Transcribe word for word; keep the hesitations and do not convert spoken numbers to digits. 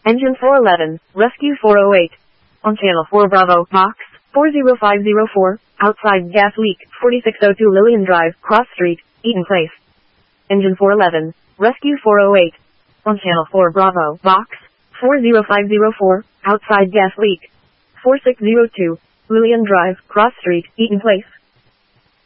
Engine four eleven, Rescue four oh eight. On Channel four Bravo, Box four zero five zero four, outside gas leak, forty-six oh two Lillian Drive, Cross Street, Eaton Place. Engine four eleven, Rescue four oh eight. On Channel four Bravo, Box four zero five zero four, outside gas leak, forty-six oh two, Lillian Drive, Cross Street, Eaton Place.